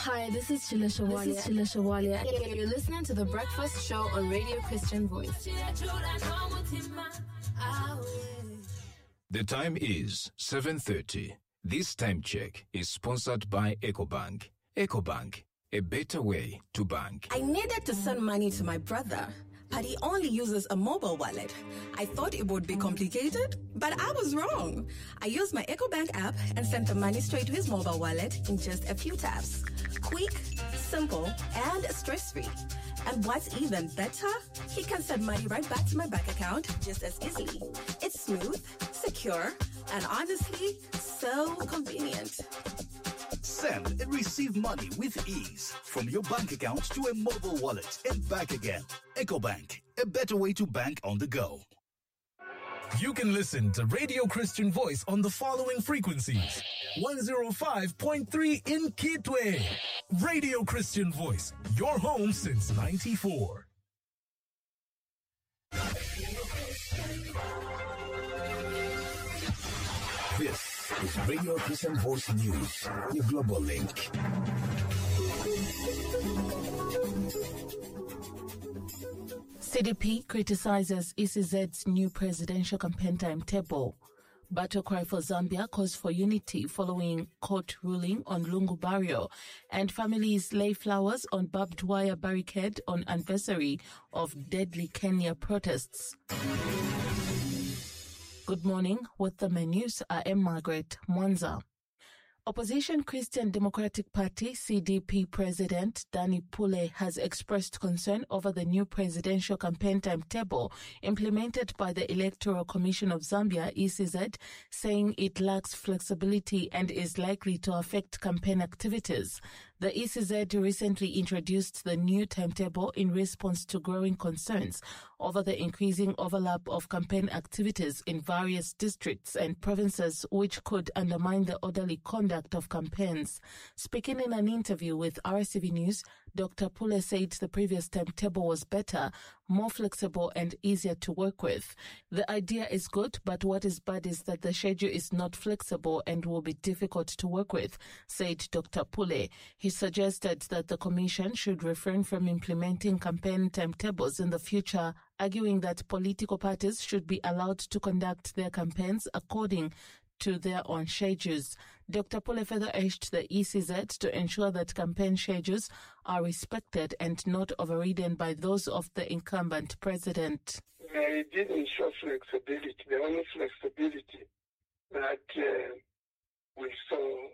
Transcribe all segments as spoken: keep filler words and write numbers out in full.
Hi, this is Chila Shawalia. This is Chila Shawalia. You're listening to The Breakfast Show on Radio Christian Voice. The time is seven thirty. This time check is sponsored by EcoBank. EcoBank, a better way to bank. I needed to send money to my brother, but he only uses a mobile wallet. I thought it would be complicated, but I was wrong. I used my EcoBank app and sent the money straight to his mobile wallet in just a few taps. Quick, simple, and stress-free. And what's even better, he can send money right back to my bank account just as easily. It's smooth, secure, and honestly, so convenient. Send and receive money with ease from your bank account to a mobile wallet and back again. EcoBank, a better way to bank on the go. You can listen to Radio Christian Voice on the following frequencies. one oh five point three in Kitwe. Radio Christian Voice, your home since ninety-four. This is Radio Christian Voice News, your global link. C D P criticizes E C Z's new presidential campaign timetable. Battle cry for Zambia calls for unity following court ruling on Lungu Barrio, and families lay flowers on barbed wire barricade on anniversary of deadly Kenya protests. Good morning. With the main news, I am Margaret Mwanza. Opposition Christian Democratic Party C D P President Danny Pule has expressed concern over the new presidential campaign timetable implemented by the Electoral Commission of Zambia, E C Z, saying it lacks flexibility and is likely to affect campaign activities. The E C Z recently introduced the new timetable in response to growing concerns over the increasing overlap of campaign activities in various districts and provinces, which could undermine the orderly conduct of campaigns. Speaking in an interview with R S C V News, Doctor Pule said the previous timetable was better, more flexible and easier to work with. The idea is good, but what is bad is that the schedule is not flexible and will be difficult to work with, said Doctor Pule. He suggested that the Commission should refrain from implementing campaign timetables in the future, arguing that political parties should be allowed to conduct their campaigns according to their own schedules. Doctor Pule further urged the E C Z to ensure that campaign schedules are respected and not overridden by those of the incumbent president. They didn't show flexibility. The only flexibility that uh, we saw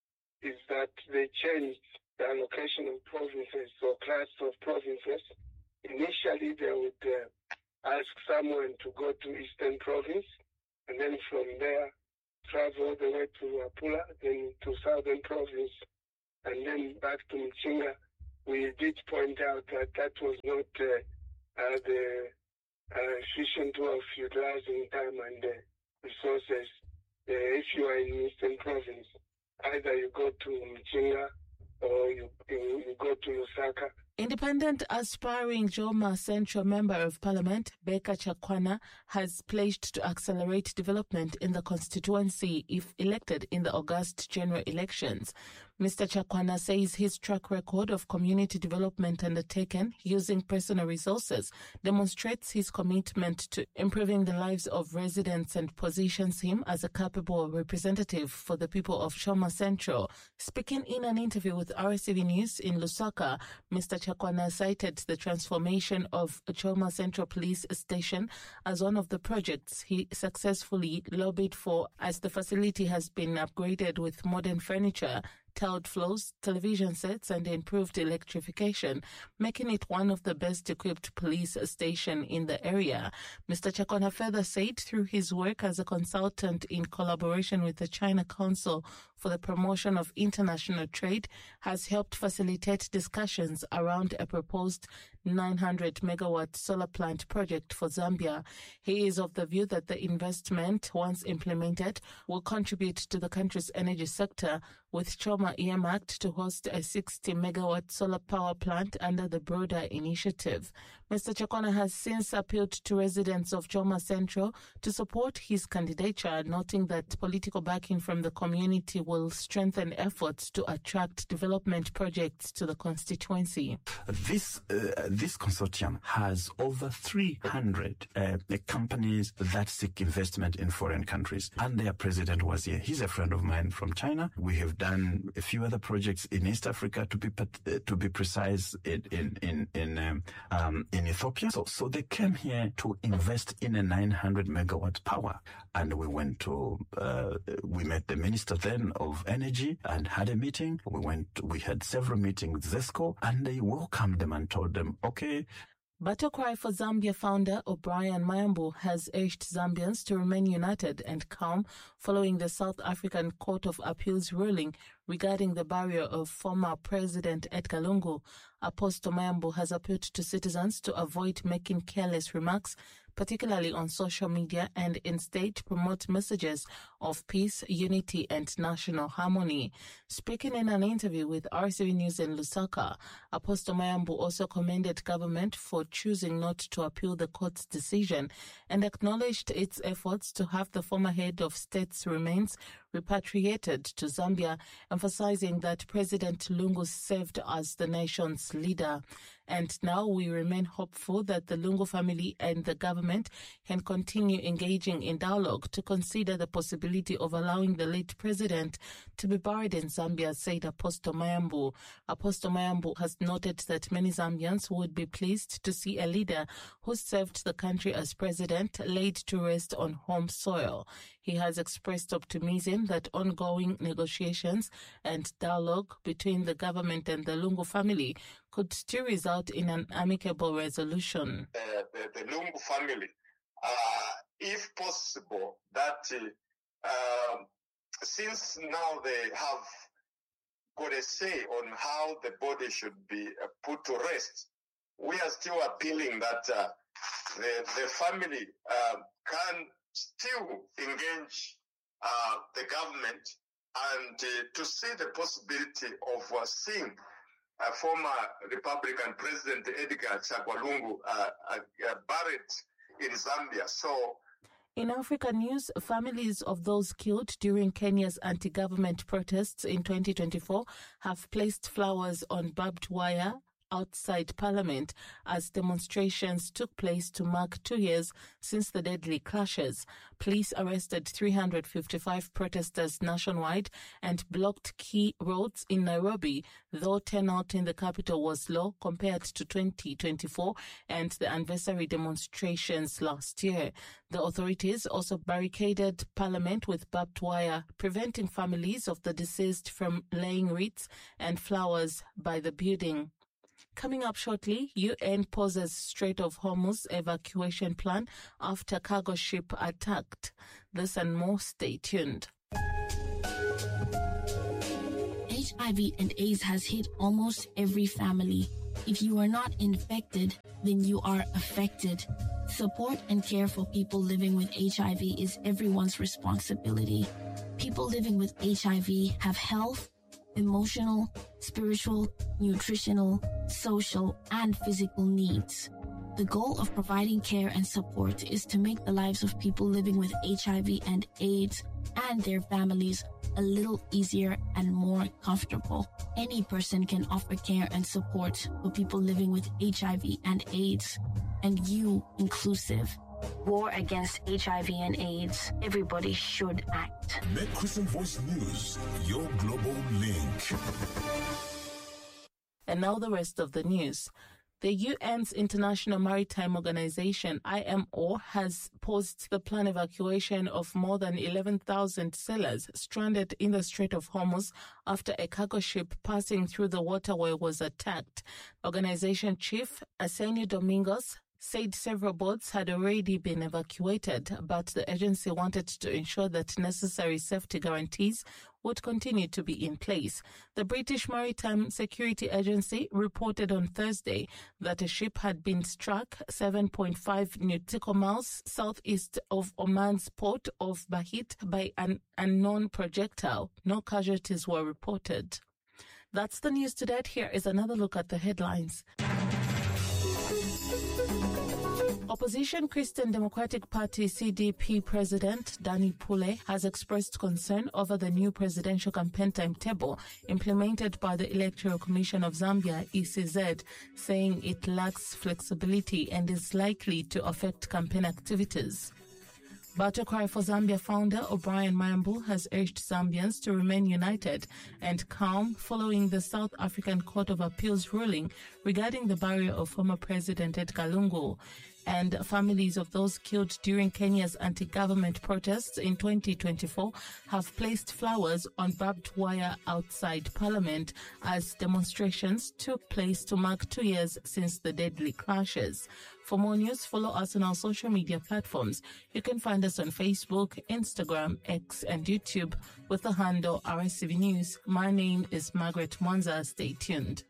is that they changed the allocation of provinces or class of provinces. Initially, they would uh, ask someone to go to Eastern Province, and then from there, travel all the way to Apula, then to Southern Province, and then back to Mchinga. We did point out that that was not uh, uh, the uh, efficient way of utilizing time and uh, resources. Uh, if you are in Eastern Province, either you go to Mchinga or you, you, you go to Lusaka. Independent aspiring Joma Central Member of Parliament, Becca Chakwana, has pledged to accelerate development in the constituency if elected in the August general elections. Mister Chakwana says his track record of community development undertaken using personal resources demonstrates his commitment to improving the lives of residents and positions him as a capable representative for the people of Choma Central. Speaking in an interview with R S C V News in Lusaka, Mister Chakwana cited the transformation of Choma Central Police Station as one of the projects he successfully lobbied for, as the facility has been upgraded with modern furniture, tiled floors, television sets and improved electrification, making it one of the best equipped police stations in the area. Mister Chakwana further said through his work as a consultant in collaboration with the China Council for the Promotion of International Trade has helped facilitate discussions around a proposed nine hundred megawatt solar plant project for Zambia. He is of the view that the investment, once implemented, will contribute to the country's energy sector, with Choma earmarked to host a sixty megawatt solar power plant under the broader initiative. Mister Chakwana has since appealed to residents of Choma Central to support his candidature, noting that political backing from the community will strengthen efforts to attract development projects to the constituency. This uh, this consortium has over three hundred uh, companies that seek investment in foreign countries, and their president was here. He's a friend of mine from China. We have done a few other projects in East Africa, to be uh, to be precise, in in in in, um, um, in Ethiopia. So so they came here to invest in a nine hundred megawatt power, and we went to uh, we met the minister then of energy and had a meeting. We went we had several meetings with ZESCO, and they welcomed them and told them, okay. Battle Cry for Zambia founder O'Brien Mayambu has urged Zambians to remain united and calm following the South African Court of Appeal's ruling regarding the burial of former President Edgar Lungu. Apostle Mayambu has appealed to citizens to avoid making careless remarks, particularly on social media, and instead promote messages of peace, unity, and national harmony. Speaking in an interview with R C B News in Lusaka, Apostle Mayambu also commended government for choosing not to appeal the court's decision and acknowledged its efforts to have the former head of state's remains repatriated to Zambia, emphasizing that President Lungu served as the nation's leader. And now we remain hopeful that the Lungu family and the government can continue engaging in dialogue to consider the possibility of allowing the late president to be buried in Zambia, said Apostle Mayambu. Apostle Mayambu has noted that many Zambians would be pleased to see a leader who served the country as president laid to rest on home soil. He has expressed optimism that ongoing negotiations and dialogue between the government and the Lungu family could still result in an amicable resolution. Uh, the, the Lungu family, uh, if possible, that uh, uh, since now they have got a say on how the body should be uh, put to rest, we are still appealing that uh, the, the family uh, can still engage uh, the government and uh, to see the possibility of uh, seeing uh, former Republican President Edgar Chagwa Lungu uh, uh, uh, buried in Zambia. So, in African news, families of those killed during Kenya's anti-government protests in twenty twenty-four have placed flowers on barbed wire outside Parliament as demonstrations took place to mark two years since the deadly clashes. Police arrested three hundred fifty-five protesters nationwide and blocked key roads in Nairobi, though turnout in the capital was low compared to twenty twenty-four and the anniversary demonstrations last year. The authorities also barricaded Parliament with barbed wire, preventing families of the deceased from laying wreaths and flowers by the building. Coming up shortly, U N pauses Strait of Hormuz evacuation plan after cargo ship attacked. This and more, stay tuned. H I V and AIDS has hit almost every family. If you are not infected, then you are affected. Support and care for people living with H I V is everyone's responsibility. People living with H I V have health, emotional, spiritual, nutritional, social, and physical needs. The goal of providing care and support is to make the lives of people living with H I V and AIDS and their families a little easier and more comfortable. Any person can offer care and support for people living with H I V and AIDS, and you inclusive. War against H I V and AIDS. Everybody should act. Make Christian Voice News your global link. And now the rest of the news. The U N's International Maritime Organization, I M O, has paused the planned evacuation of more than eleven thousand sailors stranded in the Strait of Hormuz after a cargo ship passing through the waterway was attacked. Organization Chief Arsenio Domingos said several boats had already been evacuated, but the agency wanted to ensure that necessary safety guarantees would continue to be in place. The British Maritime Security Agency reported on Thursday that a ship had been struck seven point five nautical miles southeast of Oman's port of Bahit by an unknown projectile. No casualties were reported. That's the news today. Here is another look at the headlines. Opposition Christian Democratic Party C D P President Danny Pule has expressed concern over the new presidential campaign timetable implemented by the Electoral Commission of Zambia, E C Z, saying it lacks flexibility and is likely to affect campaign activities. Battle Cry for Zambia founder O'Brien Mayambu has urged Zambians to remain united and calm following the South African Court of Appeals ruling regarding the burial of former President Edgar Lungu. And families of those killed during Kenya's anti-government protests in twenty twenty-four have placed flowers on barbed wire outside Parliament as demonstrations took place to mark two years since the deadly clashes. For more news, follow us on our social media platforms. You can find us on Facebook, Instagram, X, and YouTube with the handle R S C V News. My name is Margaret Mwanza. Stay tuned.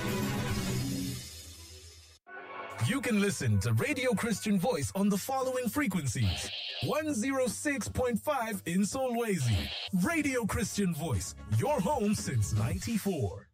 You can listen to Radio Christian Voice on the following frequencies. one oh six point five in Solwezi. Radio Christian Voice, your home since ninety-four.